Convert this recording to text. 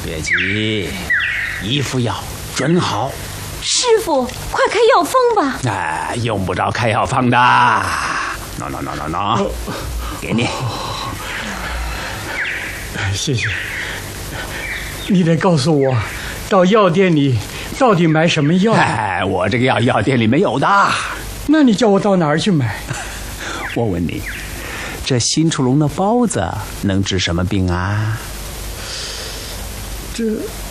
别急，一副药准好。 师傅，快开药方吧。 哎，用不着开药方的。喏，给你。 谢谢。你得告诉我，到药店里到底买什么药？ 哎，我这个药店里没有的。 那你叫我到哪儿去买？ 我问你，这新出笼的包子能治什么病啊？ 这